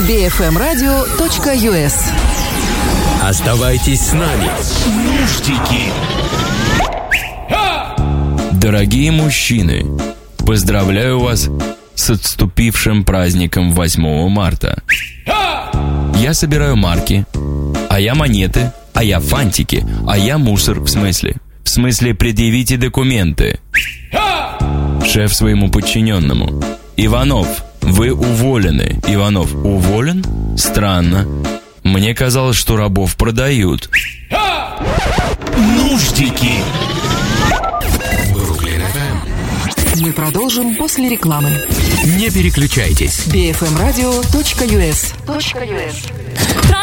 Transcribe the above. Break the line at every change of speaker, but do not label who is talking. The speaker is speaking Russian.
bfmradio.us.
Оставайтесь с нами. Нуждики.
Дорогие мужчины, поздравляю вас с отступившим праздником 8 марта. Я собираю марки, а я монеты, а я фантики, а я мусор, в смысле предъявите документы. Шеф своему подчиненному: Иванов, вы уволены. Иванов: уволен? Странно. Мне казалось, что рабов продают.
Нуждики.
Мы продолжим после рекламы.
Не переключайтесь.
bfmradio.us.